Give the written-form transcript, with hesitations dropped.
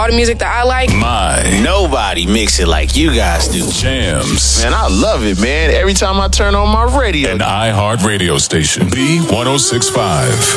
the music that I like. Nobody mix it like you guys do. Jams. Man, I love it, man. Every time I turn on my radio. An iHeart radio station. B1065.